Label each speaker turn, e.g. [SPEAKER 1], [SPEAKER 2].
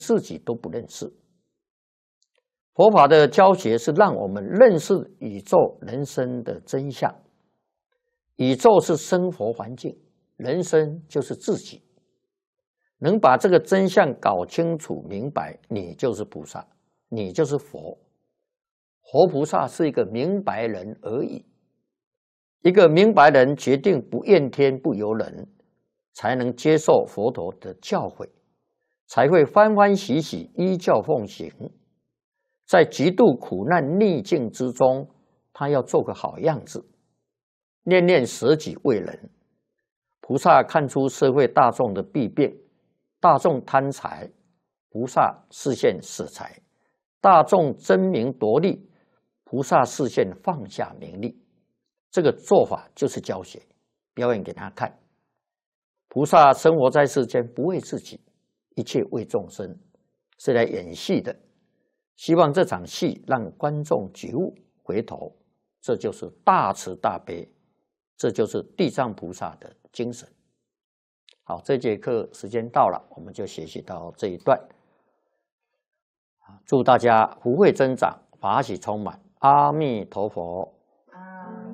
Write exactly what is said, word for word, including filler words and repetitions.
[SPEAKER 1] 自己都不认识。佛法的教学是让我们认识宇宙人生的真相。宇宙是生活环境，人生就是自己。能把这个真相搞清楚明白，你就是菩萨，你就是佛。活菩萨是一个明白人而已。一个明白人决定不怨天不尤人，才能接受佛陀的教诲，才会欢欢喜喜依教奉行。在极度苦难逆境之中，他要做个好样子，念念舍己为人。菩萨看出社会大众的弊病，大众贪财，菩萨示现舍财；大众争名夺利，菩萨示现放下名利。这个做法就是教学，表演给他看。菩萨生活在世间，不为自己，一切为众生，是来演戏的。希望这场戏让观众觉悟回头，这就是大慈大悲，这就是地藏菩萨的精神。好，这节课时间到了，我们就学习到这一段。祝大家福慧增长，法喜充满。阿弥陀佛。